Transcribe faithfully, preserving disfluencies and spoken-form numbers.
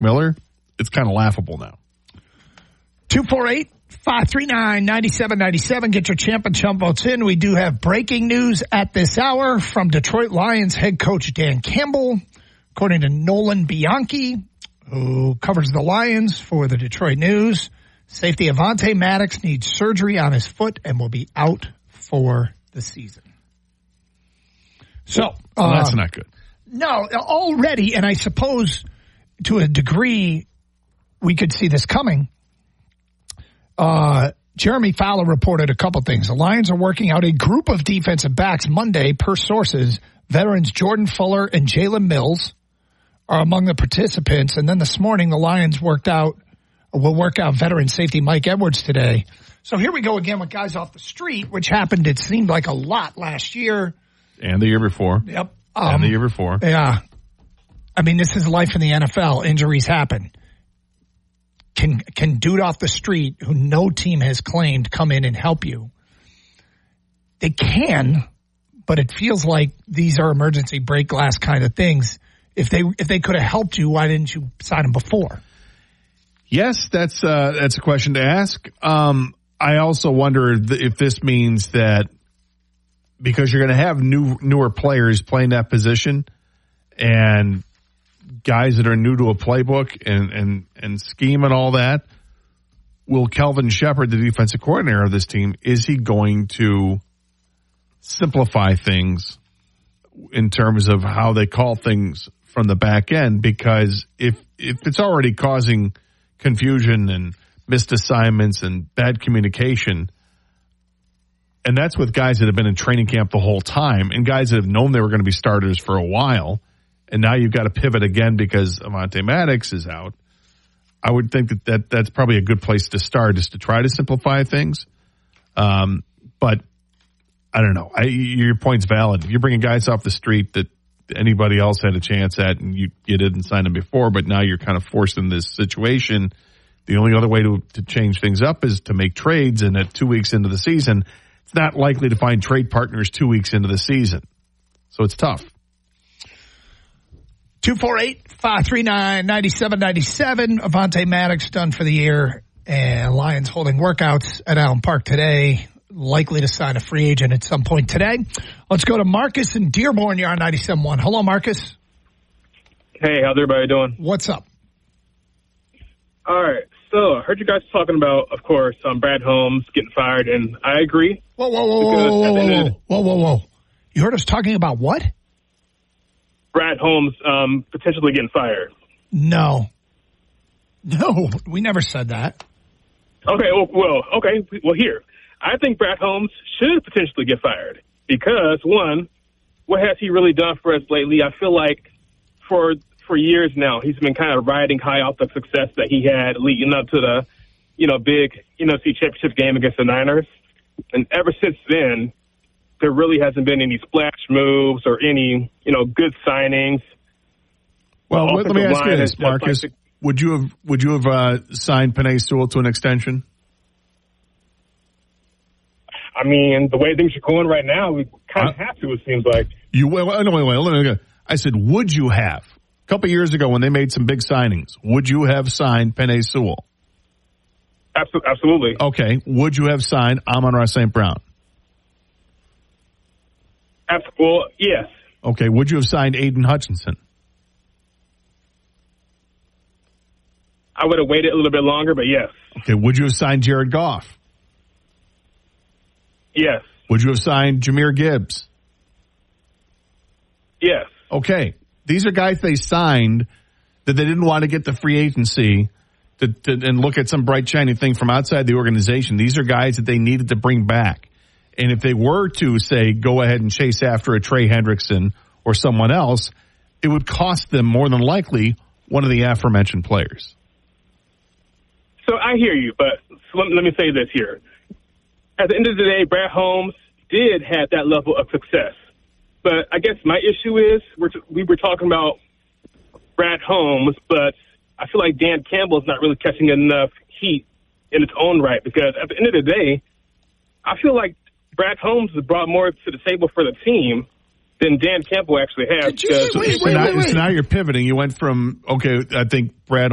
Miller, it's kind of laughable now. two four eight, five three nine, nine seven nine seven. Get your champ and chump votes in. We do have breaking news at this hour from Detroit Lions head coach Dan Campbell. According to Nolan Bianchi, who covers the Lions for the Detroit News, safety Avonte Maddox needs surgery on his foot and will be out for the season. So well, that's uh, not good. No, already, and I suppose to a degree we could see this coming. Uh, Jeremy Fowler reported a couple things. The Lions are working out a group of defensive backs Monday, per sources. Veterans Jordan Fuller and Jalen Mills are among the participants. And then this morning, the Lions worked out, will work out veteran safety Mike Edwards today. So here we go again with guys off the street, which happened, it seemed like a lot last year. And the year before. Yep. Um, and the year before. Yeah. I mean, this is life in the N F L. Injuries happen. Can can dude off the street who no team has claimed come in and help you? They can, but it feels like these are emergency break glass kind of things. If they if they could have helped you, why didn't you sign them before? Yes, that's uh, that's a question to ask. Um, I also wonder if this means that because you're going to have new newer players playing that position and guys that are new to a playbook and, and, and scheme and all that, will Kelvin Shepard, the defensive coordinator of this team, is he going to simplify things in terms of how they call things from the back end? Because if if it's already causing confusion and missed assignments and bad communication, and that's with guys that have been in training camp the whole time and guys that have known they were going to be starters for a while, and now you've got to pivot again because Avonte Maddox is out, I would think that, that that's probably a good place to start, is to try to simplify things. Um, but I don't know. I, your point's valid. You're bringing guys off the street that anybody else had a chance at, and you, you didn't sign them before, but now you're kind of forced in this situation. The only other way to, to change things up is to make trades, and at two weeks into the season, it's not likely to find trade partners two weeks into the season. So it's tough. two four eight, five three nine, nine seven nine seven. Avonte Maddox done for the year, and Lions holding workouts at Allen Park today. Likely to sign a free agent at some point today. Let's go to Marcus in Dearborn. You're on ninety-seven point one. Hello, Marcus. Hey, how's everybody doing? What's up? All right. So I heard you guys talking about, of course, um, Brad Holmes getting fired, and I agree. Whoa, whoa, whoa, whoa, whoa, whoa, whoa, whoa, whoa. You heard us talking about what? Brad Holmes um, potentially getting fired. No. No, we never said that. Okay, well, well, okay, well, here. I think Brad Holmes should potentially get fired because, one, what has he really done for us lately? I feel like for for years now, he's been kind of riding high off the success that he had leading up to the, you know, big N F C Championship game against the Niners. And ever since then, there really hasn't been any splash moves or any, you know, good signings. Well, let me ask you this, Marcus. Like the, would you have would you have uh, signed Penei Sewell to an extension? I mean, the way things are going right now, we kind of uh, have to, it seems like. You wait, wait, no, wait, wait, wait, wait. I said, would you have? A couple of years ago when they made some big signings, would you have signed Penei Sewell? Absolutely. Okay. Would you have signed Amon-Ra Saint Brown? Well, yes. Okay. Would you have signed Aiden Hutchinson? I would have waited a little bit longer, but yes. Okay. Would you have signed Jared Goff? Yes. Would you have signed Jahmyr Gibbs? Yes. Okay. These are guys they signed that they didn't want to get the free agency to, to, and look at some bright, shiny thing from outside the organization. These are guys that they needed to bring back. And if they were to, say, go ahead and chase after a Trey Hendrickson or someone else, it would cost them more than likely one of the aforementioned players. So I hear you, but let, let me say this here. At the end of the day, Brad Holmes did have that level of success. But I guess my issue is we're t- we were talking about Brad Holmes, but I feel like Dan Campbell is not really catching enough heat in its own right because at the end of the day, I feel like Brad Holmes has brought more to the table for the team than Dan Campbell actually has. Did you, wait, wait, so, wait, now, wait, wait. so now you're pivoting. You went from, okay, I think Brad